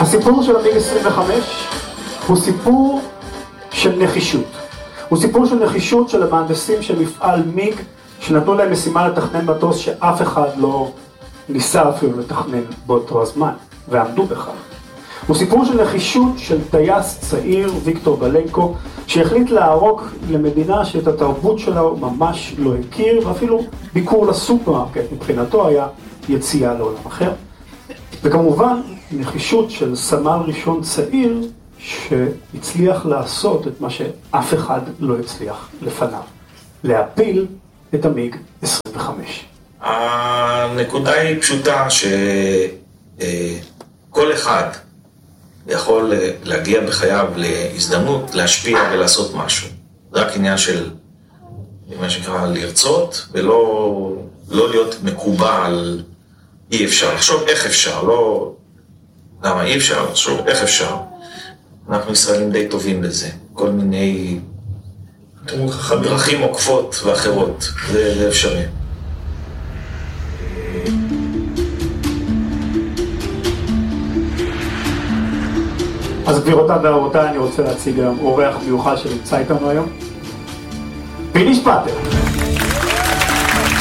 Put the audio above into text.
הסיפור של המיג 25 הוא סיפור של נחישות. הוא סיפור של נחישות של המהנדסים של מפעל מיג, שנתנו להם משימה לתכנן מטוס שאף אחד לא ניסה אפילו לתכנן באותו הזמן, ועמדו בכך. הוא סיפור של נחישות של טייס צעיר, ויקטור בלנקו, שהחליט לערוק למדינה שאת התרבות שלה הוא ממש לא הכיר, ואפילו ביקור לסופרמרקט מבחינתו היה יציאה לעולם אחר. וכמובן, נחישות של סמל ראשון צעיר, שהצליח לעשות את מה שאף אחד לא הצליח לפניו. להפיל את המיג 25. הנקודה היא פשוטה שכל אחד יכול להגיע בחייו להזדמנות, להשפיע ולעשות משהו. זה רק עניין של מה שנקרא לרצות, ולא להיות מקובל אי אפשר. לחשוב איך אפשר, לא למה אי אפשר, לחשוב איך אפשר. אנחנו ישראלים די טובים בזה. כל מיני דרכים עוקפות ואחרות. זה אפשרי. אז גבירותיי ורבותיי, אני רוצה להציג היום אורח מיוחד שנמצא איתנו היום. פיני שפטר.